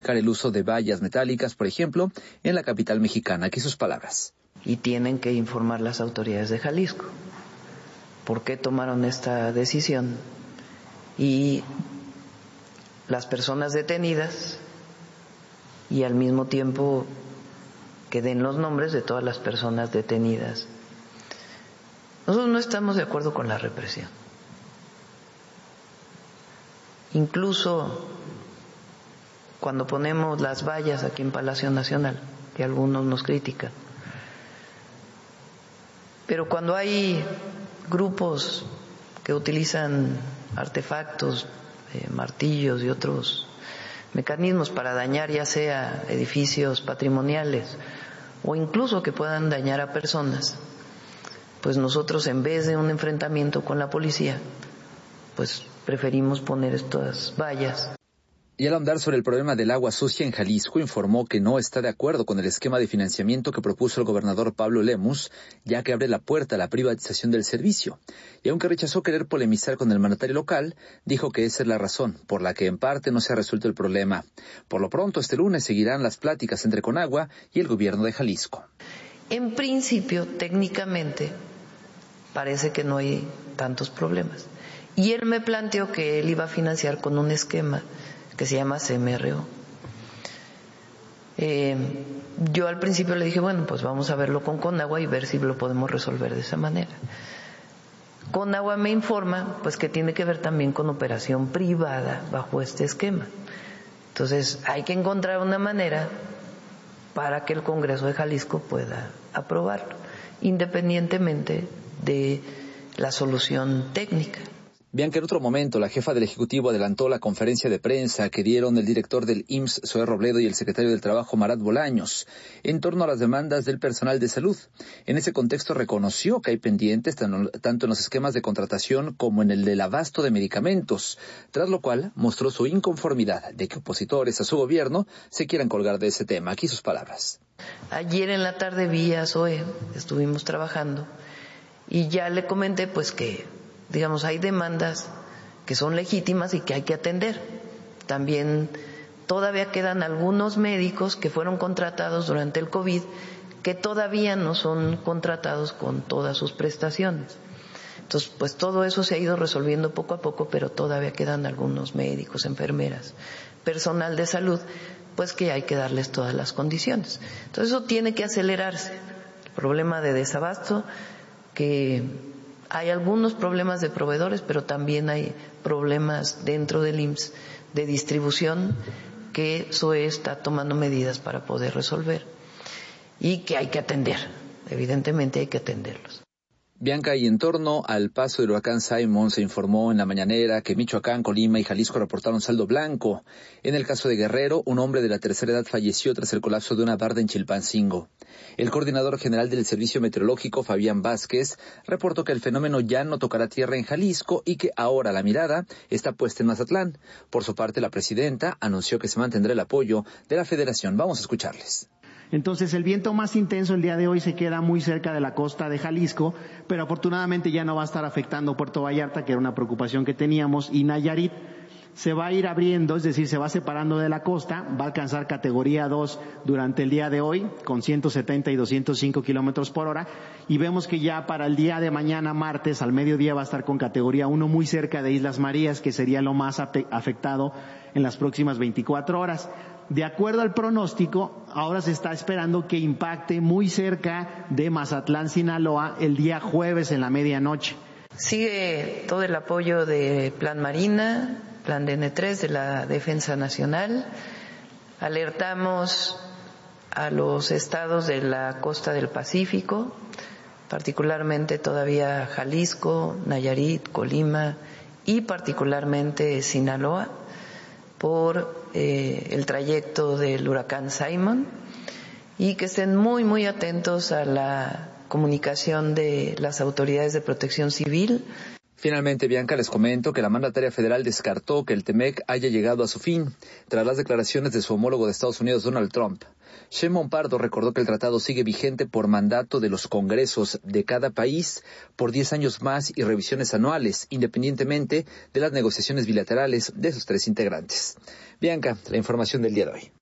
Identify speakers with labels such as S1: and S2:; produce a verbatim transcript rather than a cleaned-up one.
S1: el uso de vallas metálicas, por ejemplo, en la capital mexicana. Aquí sus palabras.
S2: Y tienen que informar las autoridades de Jalisco por qué tomaron esta decisión y las personas detenidas, y al mismo tiempo que den los nombres de todas las personas detenidas. Nosotros no estamos de acuerdo con la represión. Incluso cuando ponemos las vallas aquí en Palacio Nacional, que algunos nos critican, pero cuando hay grupos que utilizan artefactos, eh, martillos y otros mecanismos para dañar ya sea edificios patrimoniales o incluso que puedan dañar a personas, pues nosotros en vez de un enfrentamiento con la policía, pues preferimos poner estas vallas.
S1: Y al ahondar sobre el problema del agua sucia en Jalisco, informó que no está de acuerdo con el esquema de financiamiento que propuso el gobernador Pablo Lemus, ya que abre la puerta a la privatización del servicio. Y aunque rechazó querer polemizar con el mandatario local, dijo que esa es la razón por la que en parte no se ha resuelto el problema. Por lo pronto, este lunes seguirán las pláticas entre Conagua y el gobierno de Jalisco.
S2: En principio, técnicamente, parece que no hay tantos problemas. Y él me planteó que él iba a financiar con un esquema que se llama C M R O. Eh, yo al principio le dije, bueno, pues vamos a verlo con Conagua y ver si lo podemos resolver de esa manera. Conagua me informa pues que tiene que ver también con operación privada bajo este esquema. Entonces hay que encontrar una manera para que el Congreso de Jalisco pueda aprobarlo, independientemente de la solución técnica.
S1: Bien que en otro momento la jefa del Ejecutivo adelantó la conferencia de prensa que dieron el director del I M S S, Zoé Robledo, y el secretario del Trabajo, Marat Bolaños, en torno a las demandas del personal de salud. En ese contexto reconoció que hay pendientes tanto en los esquemas de contratación como en el del abasto de medicamentos, tras lo cual mostró su inconformidad de que opositores a su gobierno se quieran colgar de ese tema. Aquí sus palabras.
S2: Ayer en la tarde vi a Zoé, estuvimos trabajando, y ya le comenté pues que digamos, hay demandas que son legítimas y que hay que atender. También todavía quedan algunos médicos que fueron contratados durante el COVID que todavía no son contratados con todas sus prestaciones. Entonces, pues todo eso se ha ido resolviendo poco a poco, pero todavía quedan algunos médicos, enfermeras, personal de salud, pues que hay que darles todas las condiciones. Entonces, eso tiene que acelerarse. El problema de desabasto, que hay algunos problemas de proveedores, pero también hay problemas dentro del I M S S de distribución que Zoé está tomando medidas para poder resolver y que hay que atender. Evidentemente hay que atenderlos.
S1: Bianca, y en torno al paso del huracán Simon, se informó en la mañanera que Michoacán, Colima y Jalisco reportaron saldo blanco. En el caso de Guerrero, un hombre de la tercera edad falleció tras el colapso de una barda en Chilpancingo. El coordinador general del Servicio Meteorológico, Fabián Vázquez, reportó que el fenómeno ya no tocará tierra en Jalisco y que ahora la mirada está puesta en Mazatlán. Por su parte, la presidenta anunció que se mantendrá el apoyo de la Federación. Vamos a escucharles.
S3: Entonces el viento más intenso el día de hoy se queda muy cerca de la costa de Jalisco, pero afortunadamente ya no va a estar afectando Puerto Vallarta, que era una preocupación que teníamos, y Nayarit se va a ir abriendo, es decir, se va separando de la costa, va a alcanzar categoría dos durante el día de hoy, con ciento setenta y doscientos cinco kilómetros por hora, y vemos que ya para el día de mañana, martes, al mediodía va a estar con categoría uno muy cerca de Islas Marías, que sería lo más afectado en las próximas veinticuatro horas. De acuerdo al pronóstico, ahora se está esperando que impacte muy cerca de Mazatlán, Sinaloa, el día jueves en la medianoche.
S2: Sigue todo el apoyo de Plan Marina, Plan D N tres, de la Defensa Nacional. Alertamos a los estados de la costa del Pacífico, particularmente todavía Jalisco, Nayarit, Colima y particularmente Sinaloa, por eh, el trayecto del huracán Simon, y que estén muy, muy atentos a la comunicación de las autoridades de protección civil.
S1: Finalmente, Bianca, les comento que la mandataria federal descartó que el T-M E C haya llegado a su fin tras las declaraciones de su homólogo de Estados Unidos, Donald Trump. Sheinbaum Pardo recordó que el tratado sigue vigente por mandato de los congresos de cada país por diez años más y revisiones anuales, independientemente de las negociaciones bilaterales de sus tres integrantes. Bianca, la información del día de hoy.